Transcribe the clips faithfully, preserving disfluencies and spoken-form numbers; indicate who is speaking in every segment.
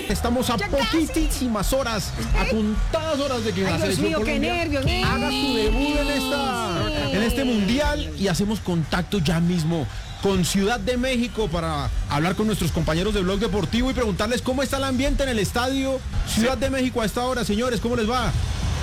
Speaker 1: Estamos a poquitísimas horas, a contadas horas de que
Speaker 2: Ay,
Speaker 1: la
Speaker 2: Dios
Speaker 1: selección
Speaker 2: mío, qué
Speaker 1: Colombia
Speaker 2: nervios,
Speaker 1: haga su debut en, esta, en este mundial, y hacemos contacto ya mismo con Ciudad de México para hablar con nuestros compañeros de Blog Deportivo y preguntarles cómo está el ambiente en el estadio Ciudad sí. de México a esta hora. Señores, ¿cómo les va?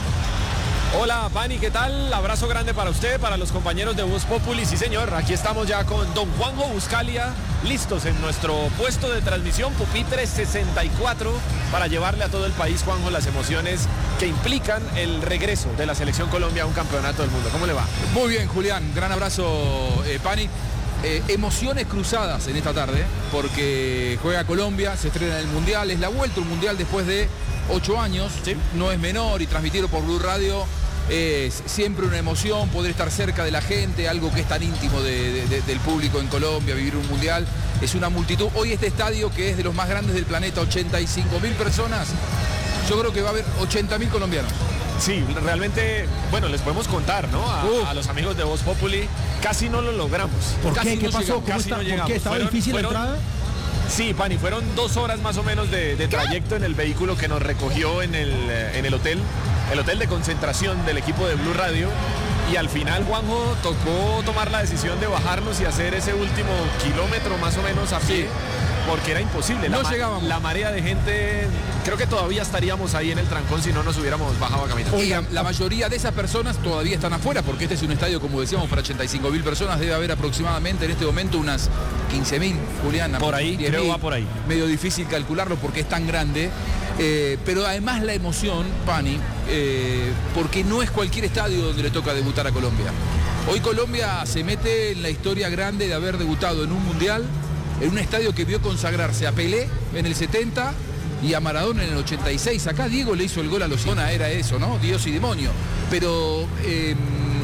Speaker 3: Hola, Pani, ¿qué tal? Abrazo grande para usted, para los compañeros de Voz Populi. Sí, señor, aquí estamos ya con don Juanjo Buscalia, listos en nuestro puesto de transmisión, pupitre sesenta y cuatro, para llevarle a todo el país, Juanjo, las emociones que implican el regreso de la Selección Colombia a un campeonato del mundo. ¿Cómo le va?
Speaker 4: Muy bien, Julián, gran abrazo, eh, Pani. Eh, emociones cruzadas en esta tarde, porque juega Colombia, se estrena el Mundial, es la vuelta al Mundial después de ocho años, ¿sí? No es menor, y transmitirlo por Blue Radio es siempre una emoción, poder estar cerca de la gente, algo que es tan íntimo de, de, de, del público en Colombia, vivir un Mundial, es una multitud. Hoy este estadio, que es de los más grandes del planeta, ochenta y cinco mil personas, yo creo que va a haber ochenta mil colombianos.
Speaker 3: Sí, realmente, bueno, les podemos contar, ¿no? A, uh. a los amigos de Voz Populi, casi no lo logramos.
Speaker 1: ¿Por
Speaker 3: casi
Speaker 1: qué? ¿Qué
Speaker 3: no
Speaker 1: pasó?
Speaker 3: Llegamos,
Speaker 1: ¿Cómo
Speaker 3: casi
Speaker 1: está?
Speaker 3: no
Speaker 1: ¿Por qué? ¿Estaba
Speaker 3: fueron,
Speaker 1: difícil
Speaker 3: fueron,
Speaker 1: la entrada?
Speaker 3: Sí, Pani, fueron dos horas más o menos de, de trayecto en el vehículo que nos recogió en el, en el hotel, el hotel de concentración del equipo de Blue Radio, y al final, Juanjo, tocó tomar la decisión de bajarnos y hacer ese último kilómetro más o menos a pie, sí. Porque era imposible.
Speaker 4: No
Speaker 3: la,
Speaker 4: llegábamos.
Speaker 3: La marea de gente, creo que todavía estaríamos ahí en el trancón si no nos hubiéramos bajado a caminar.
Speaker 4: Oigan, la mayoría de esas personas todavía están afuera, porque este es un estadio, como decíamos, para ochenta y cinco mil personas. Debe haber aproximadamente en este momento unas quince mil, Juliana.
Speaker 3: Por ahí, creo que va por ahí.
Speaker 4: Medio difícil calcularlo porque es tan grande. Eh, pero además la emoción, Pani, eh, porque no es cualquier estadio donde le toca debutar a Colombia. Hoy Colombia se mete en la historia grande de haber debutado en un mundial, en un estadio que vio consagrarse a Pelé en el setenta y a Maradona en el ochenta y seis. Acá Diego le hizo el gol a los Zona, era eso, ¿no? Dios y demonio. Pero eh,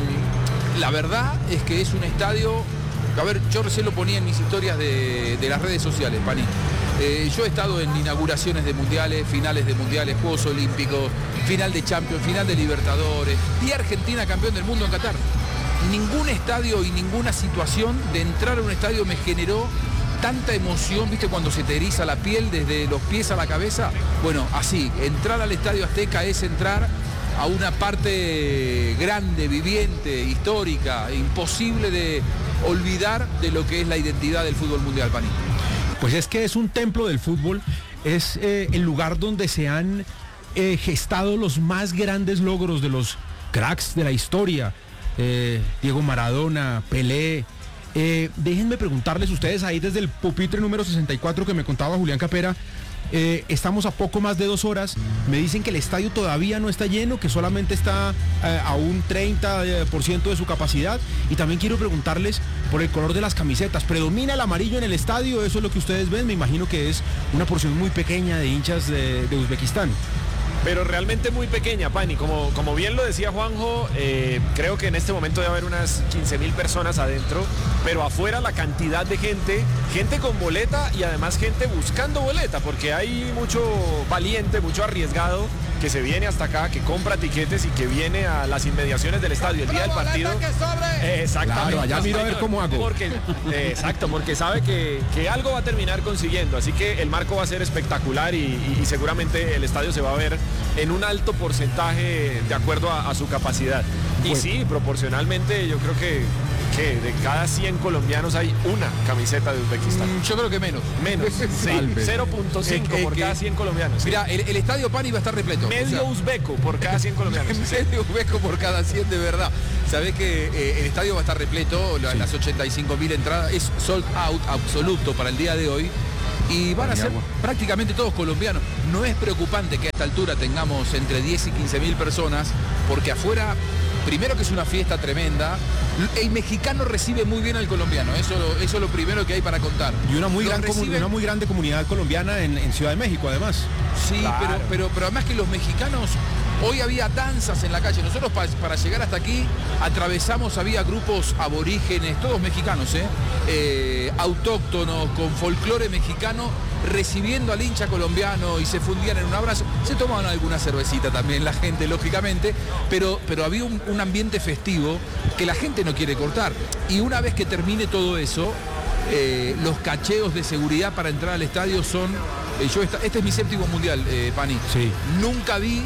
Speaker 4: la verdad es que es un estadio, a ver, yo recién lo ponía en mis historias de, de las redes sociales, Pani. Eh, yo he estado en inauguraciones de mundiales, finales de mundiales, Juegos Olímpicos, final de Champions, final de Libertadores, y Argentina campeón del mundo en Qatar. Ningún estadio y ninguna situación de entrar a un estadio me generó tanta emoción, ¿viste? Cuando se te eriza la piel desde los pies a la cabeza. Bueno, así, entrar al Estadio Azteca es entrar a una parte grande, viviente, histórica, imposible de olvidar de lo que es la identidad del fútbol mundial, Pani.
Speaker 1: Pues es que es un templo del fútbol, es eh, el lugar donde se han eh, gestado los más grandes logros de los cracks de la historia. Eh, Diego Maradona, Pelé. Eh, déjenme preguntarles ustedes ahí desde el pupitre número sesenta y cuatro que me contaba Julián Capera. Eh, estamos a poco más de dos horas. Me dicen que el estadio todavía no está lleno, que solamente está eh, a un treinta por ciento de su capacidad. Y también quiero preguntarles por el color de las camisetas. ¿Predomina el amarillo en el estadio? Eso es lo que ustedes ven. Me imagino que es una porción muy pequeña de hinchas de, de Uzbekistán.
Speaker 3: Pero realmente muy pequeña, Pani. Como, como bien lo decía Juanjo, eh, creo que en este momento debe haber unas quince mil personas adentro, pero afuera la cantidad de gente, gente con boleta y además gente buscando boleta, porque hay mucho valiente, mucho arriesgado que se viene hasta acá, que compra tiquetes y que viene a las inmediaciones del estadio el día del partido. Eh, exactamente.
Speaker 1: Claro, allá miro a ver cómo hago.
Speaker 3: Porque, eh, exacto, porque sabe que, que algo va a terminar consiguiendo, así que el marco va a ser espectacular y, y, y seguramente el estadio se va a ver en un alto porcentaje de acuerdo a, a su capacidad. Y pues, sí, proporcionalmente yo creo que, que de cada cien colombianos hay una camiseta de Uzbekistán.
Speaker 4: Mm, yo creo que menos.
Speaker 3: Menos, sí, cero punto cinco eh, eh, por cada cien colombianos.
Speaker 4: Mira, el, el estadio Pani va a estar repleto.
Speaker 3: Medio o sea, uzbeco por cada cien colombianos.
Speaker 4: Medio uzbeco por cada cien, de verdad. Sabés que eh, el estadio va a estar repleto, la, sí. Las ochenta y cinco mil entradas, es sold out absoluto para el día de hoy. Y van a ser prácticamente todos colombianos. No es preocupante que a esta altura tengamos entre diez y quince mil personas, porque afuera, primero que es una fiesta tremenda, el mexicano recibe muy bien al colombiano, eso, eso es lo primero que hay para contar.
Speaker 1: Y una muy, gran
Speaker 4: reciben...
Speaker 1: una muy grande comunidad colombiana en, en Ciudad de México, además.
Speaker 4: Sí, claro. pero, pero, pero además que los mexicanos... Hoy había danzas en la calle. Nosotros pa para llegar hasta aquí atravesamos, había grupos aborígenes, todos mexicanos, ¿eh? Eh, autóctonos, con folclore mexicano, recibiendo al hincha colombiano y se fundían en un abrazo. Se tomaban alguna cervecita también la gente, lógicamente, pero, pero había un, un ambiente festivo que la gente no quiere cortar. Y una vez que termine todo eso, eh, los cacheos de seguridad para entrar al estadio son Eh, yo esta, este es mi séptimo mundial, eh, Pani.
Speaker 1: Sí.
Speaker 4: Nunca vi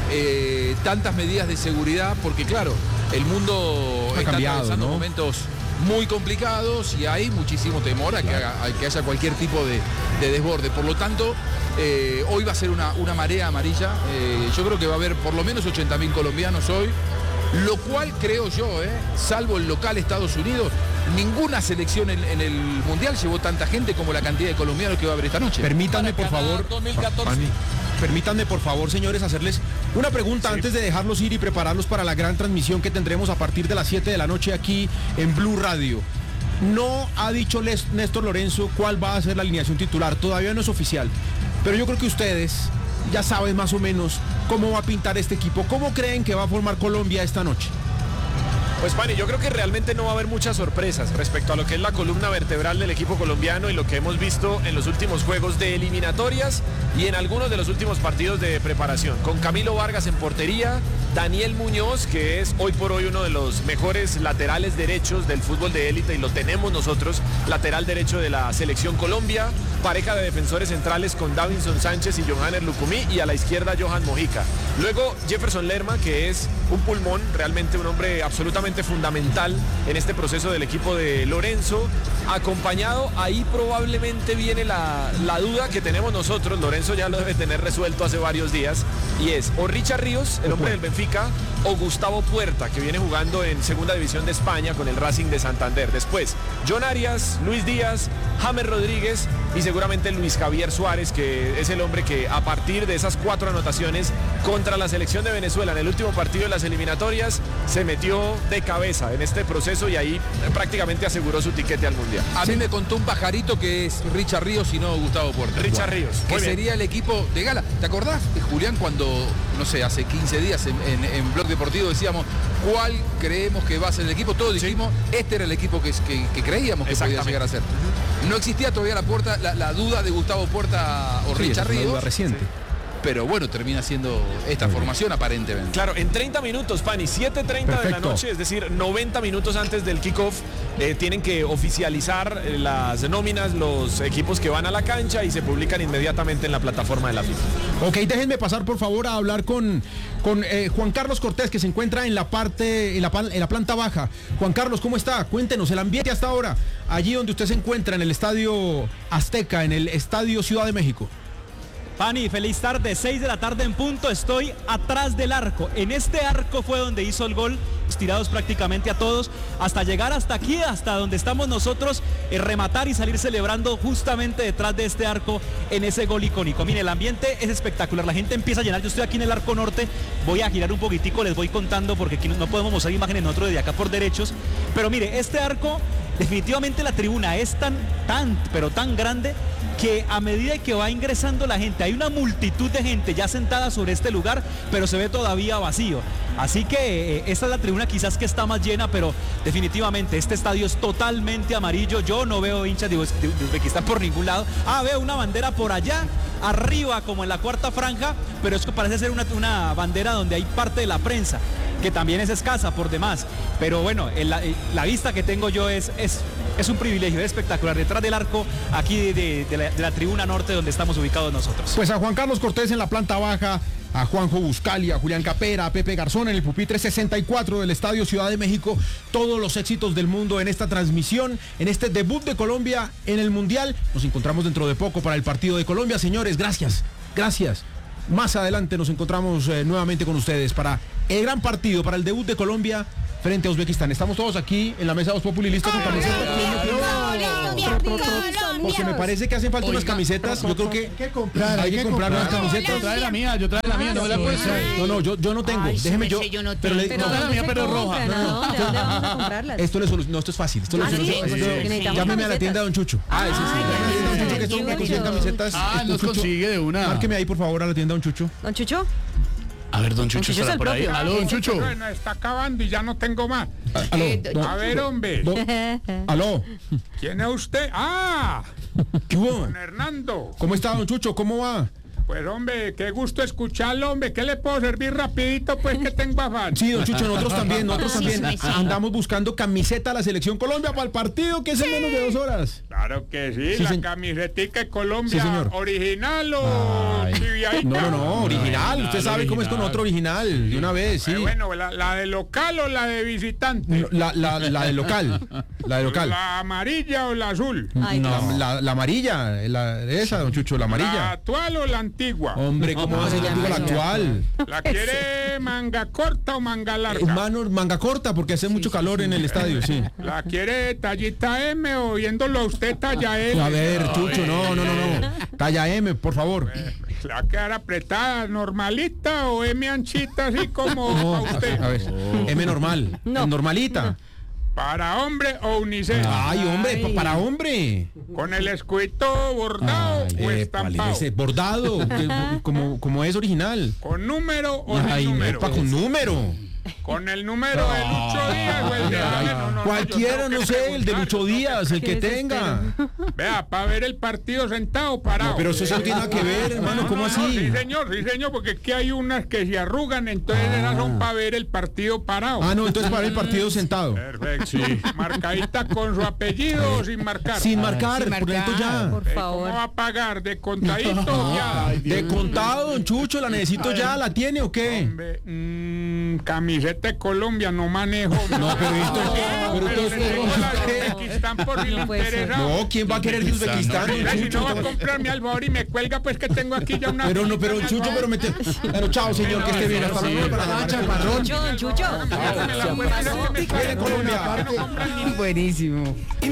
Speaker 4: eh, tantas medidas de seguridad, porque claro, el mundo
Speaker 1: ha
Speaker 4: está
Speaker 1: cambiado,
Speaker 4: atravesando
Speaker 1: ¿no?
Speaker 4: momentos muy complicados y hay muchísimo temor a que, haga, a que haya cualquier tipo de, de desborde. Por lo tanto, eh, hoy va a ser una, una marea amarilla. Eh, yo creo que va a haber por lo menos ochenta mil colombianos hoy, lo cual creo yo, eh, salvo el local Estados Unidos, ninguna selección en, en el Mundial llevó tanta gente como la cantidad de colombianos que va a haber esta noche.
Speaker 1: Permítanme, por favor,
Speaker 2: dos mil catorce.
Speaker 1: Pani, permítanme, por favor, señores, hacerles una pregunta sí. antes de dejarlos ir y prepararlos para la gran transmisión que tendremos a partir de las siete de la noche aquí en Blue Radio. No ha dicho Néstor Lorenzo cuál va a ser la alineación titular, todavía no es oficial, pero yo creo que ustedes ya saben más o menos cómo va a pintar este equipo. ¿Cómo creen que va a formar Colombia esta noche?
Speaker 3: Pues Pani, yo creo que realmente no va a haber muchas sorpresas respecto a lo que es la columna vertebral del equipo colombiano y lo que hemos visto en los últimos juegos de eliminatorias y en algunos de los últimos partidos de preparación. Con Camilo Vargas en portería, Daniel Muñoz, que es hoy por hoy uno de los mejores laterales derechos del fútbol de élite y lo tenemos nosotros, lateral derecho de la selección Colombia, pareja de defensores centrales con Davinson Sánchez y Johanner Lucumí y a la izquierda Johan Mojica. Luego Jefferson Lerma, que es un pulmón, realmente un hombre absolutamente fundamental en este proceso del equipo de Lorenzo, acompañado, ahí probablemente viene la, la duda que tenemos nosotros, Lorenzo ya lo debe tener resuelto hace varios días, y es o Richard Ríos, el hombre del Benfica, o Gustavo Puerta, que viene jugando en Segunda División de España con el Racing de Santander. Después, John Arias, Luis Díaz, James Rodríguez y seguramente Luis Javier Suárez, que es el hombre que a partir de esas cuatro anotaciones contra la selección de Venezuela en el último partido de las eliminatorias se metió de cabeza en este proceso y ahí prácticamente aseguró su tiquete al Mundial.
Speaker 4: A sí. mí me contó un pajarito que es Richard Ríos y no Gustavo Puerta.
Speaker 3: Richard wow. Ríos.
Speaker 4: Que sería el equipo de gala. ¿Te acordás, Julián, cuando, no sé, hace quince días en, en, en Blog Deportivo decíamos cuál creemos que va a ser el equipo? Todos dijimos, sí. este era el equipo que, que, que creíamos que podía llegar a ser. No existía todavía la, puerta, la, la duda de Gustavo Puerta o sí, Richard Ríos.
Speaker 1: Duda reciente. Sí.
Speaker 4: Pero bueno, termina siendo esta Muy formación bien. aparentemente.
Speaker 3: Claro, en treinta minutos, Pani, siete treinta de la noche, es decir, noventa minutos antes del kickoff, eh, tienen que oficializar eh, las nóminas, los equipos que van a la cancha y se publican inmediatamente en la plataforma de la FIFA.
Speaker 1: Ok, déjenme pasar por favor a hablar con, con eh, Juan Carlos Cortés, que se encuentra en la parte, en la, en la planta baja. Juan Carlos, ¿cómo está? Cuéntenos el ambiente hasta ahora, allí donde usted se encuentra, en el Estadio Azteca, en el Estadio Ciudad de México.
Speaker 5: Pani, feliz tarde, seis de la tarde en punto, estoy atrás del arco. En este arco fue donde hizo el gol, tirados prácticamente a todos, hasta llegar hasta aquí, hasta donde estamos nosotros, eh, rematar y salir celebrando justamente detrás de este arco en ese gol icónico. Mire, el ambiente es espectacular, la gente empieza a llenar, yo estoy aquí en el arco norte, voy a girar un poquitico, les voy contando porque aquí no podemos mostrar imágenes nosotros desde acá por derechos, pero mire, este arco, definitivamente la tribuna es tan, tan, pero tan grande que a medida que va ingresando la gente, hay una multitud de gente ya sentada sobre este lugar, pero se ve todavía vacío. Así que eh, esta es la tribuna quizás que está más llena, pero definitivamente este estadio es totalmente amarillo. Yo no veo hinchas de, de, de Uzbekistán por ningún lado. Ah, veo una bandera por allá, arriba como en la cuarta franja, pero es que parece ser una, una bandera donde hay parte de la prensa, que también es escasa por demás. Pero bueno, en la, en la vista que tengo yo es, es, es un privilegio, es espectacular. Detrás del arco, aquí de, de, de, la, de la tribuna norte donde estamos ubicados nosotros.
Speaker 1: Pues a Juan Carlos Cortés en la planta baja, a Juanjo Buscalia, a Julián Capera, a Pepe Garzón en el pupitre sesenta y cuatro del Estadio Ciudad de México. Todos los éxitos del mundo en esta transmisión, en este debut de Colombia en el Mundial. Nos encontramos dentro de poco para el partido de Colombia. Señores, gracias, gracias. Más adelante nos encontramos eh, nuevamente con ustedes para el gran partido, para el debut de Colombia frente a Uzbekistán. Estamos todos aquí en la mesa Voz Populi, listos con camisetas. Porque me parece que hacen falta Oiga, unas camisetas. Yo creo que
Speaker 2: hay que comprar,
Speaker 1: hay que comprar unas camisetas.
Speaker 2: Yo trae la mía, yo trae la mía, no me la puedes traer.
Speaker 1: No, no, yo, yo no tengo.
Speaker 6: Ay,
Speaker 1: Déjeme yo.
Speaker 6: yo no
Speaker 1: pero le,
Speaker 6: pero
Speaker 1: no,
Speaker 6: la mía, pero roja.
Speaker 7: ¿Dónde, ¿Dónde vamos a comprarlas?
Speaker 1: Esto le soluciona. No, esto es fácil. Esto
Speaker 7: ¿Ah,
Speaker 1: le
Speaker 7: sí?
Speaker 1: soluciona. Llámeme a la tienda de Don Chucho.
Speaker 7: Ah, ese sí.
Speaker 1: Don Chucho, que esto me consiguen camisetas.
Speaker 2: Ah, nos consigue de una.
Speaker 1: Márqueme ahí, por favor, a la tienda de Don Chucho.
Speaker 7: ¿Don Chucho?
Speaker 2: A ver, don Chucho,
Speaker 7: Chucho
Speaker 2: ¿estará por ahí?
Speaker 7: propio.
Speaker 2: Aló, don Chucho.
Speaker 8: Bueno, está acabando y ya no tengo más.
Speaker 1: Aló.
Speaker 7: Eh,
Speaker 1: don-
Speaker 8: A ver, hombre.
Speaker 1: don- Aló.
Speaker 8: ¿Quién es usted? ¡Ah!
Speaker 1: ¿Qué hubo?
Speaker 8: Don Hernando.
Speaker 1: ¿Cómo está, Don Chucho? ¿Cómo va?
Speaker 8: Pues hombre, qué gusto escucharlo, hombre. ¿Qué le puedo servir rapidito? Pues que tengo afán.
Speaker 1: Sí, don Chucho, nosotros también, nosotros
Speaker 7: Sí,
Speaker 1: también
Speaker 7: sí, sí.
Speaker 1: andamos buscando camiseta de la Selección Colombia para el partido que es en menos de dos horas.
Speaker 8: Claro que sí,
Speaker 1: Sí,
Speaker 8: la
Speaker 1: se-
Speaker 8: camisetica de Colombia,
Speaker 1: Sí, señor.
Speaker 8: ¿original o
Speaker 1: Ay.
Speaker 8: chiviadita?
Speaker 1: No, no, no, original. Usted sabe cómo es con otro original, de una vez, sí.
Speaker 8: Eh, bueno, la, la de local o la de visitante.
Speaker 1: La, la, la de local, la de local.
Speaker 8: ¿La amarilla o la azul?
Speaker 7: Ay,
Speaker 1: La,
Speaker 7: no.
Speaker 1: la- la amarilla, la, esa, don Chucho, la
Speaker 8: ¿La
Speaker 1: amarilla.
Speaker 8: actual o la antigua?
Speaker 1: Hombre, ¿cómo va a ser la
Speaker 7: no,
Speaker 1: la
Speaker 7: no.
Speaker 1: actual?
Speaker 8: ¿La quiere manga corta o manga
Speaker 1: Eh,
Speaker 8: larga?
Speaker 1: Mano, manga corta, porque hace mucho calor en el estadio, sí.
Speaker 8: ¿La quiere tallita M o viéndolo a usted talla L?
Speaker 1: A ver, Chucho, no, no, no, no. Talla M, por favor.
Speaker 8: ¿La va a quedar apretada, normalita o M anchita, así como
Speaker 1: No,
Speaker 8: a usted?
Speaker 1: a ver, M normal,
Speaker 7: No.
Speaker 1: normalita.
Speaker 8: ¿Para hombre o unisex?
Speaker 1: Ay, hombre, pa- para hombre.
Speaker 8: ¿Con el escuito bordado
Speaker 1: Ay,
Speaker 8: o
Speaker 1: eh,
Speaker 8: estampado?
Speaker 1: ese bordado, que- como, como es original.
Speaker 8: ¿Con número o
Speaker 1: Ay,
Speaker 8: sin número?
Speaker 1: epa, con número.
Speaker 8: ¿Con el número de Lucho Díaz o el de
Speaker 1: Ay,
Speaker 8: James? No, no, no,
Speaker 1: cualquiera,
Speaker 8: yo tengo
Speaker 1: no
Speaker 8: que
Speaker 1: sé, el de
Speaker 8: preguntar,
Speaker 1: Lucho
Speaker 8: yo tengo
Speaker 1: Díaz, el que
Speaker 7: Qué
Speaker 1: tenga.
Speaker 8: Vea, para ver el partido sentado o parado.
Speaker 1: No, pero eso sí no tiene nada que ver, hermano,
Speaker 8: No,
Speaker 1: ¿cómo
Speaker 8: no, no,
Speaker 1: así?
Speaker 8: sí, señor, sí, señor, porque es que hay unas que se arrugan, entonces esas son para ver el partido parado.
Speaker 1: Ah, no, entonces para el partido sentado.
Speaker 8: Perfecto. Sí. Marcadita con su apellido o sin marcar.
Speaker 1: Sin marcar, por dentro ya.
Speaker 7: Por
Speaker 8: Eh, ¿Cómo
Speaker 7: favor.
Speaker 8: va a pagar? ¿De contadito o ya?
Speaker 1: De contado, don Chucho, la necesito ya, ¿la tiene o qué?
Speaker 8: Hombre, mm, camiseta de Colombia, no manejo.
Speaker 1: No, pero esto, pero
Speaker 8: Pero
Speaker 1: esto
Speaker 8: le tengo la de
Speaker 1: es...
Speaker 8: Uzbekistán por si le
Speaker 7: No puede ser.
Speaker 8: interesa.
Speaker 1: No, ¿quién va a querer de Uzbekistán, don
Speaker 8: Mira, si no
Speaker 1: Chucho?
Speaker 8: va a comprarme al favor y me cuelga, pues que tengo aquí ya una.
Speaker 1: Pero no, pero Chucho, pero mete... Bueno, chao, señor, que esté bien, hasta luego para la chaparrón.
Speaker 7: Chucho, don Chucho.
Speaker 8: Me la puerta que me
Speaker 1: Viene Colombia.
Speaker 8: que no compran ni
Speaker 6: Buenísimo.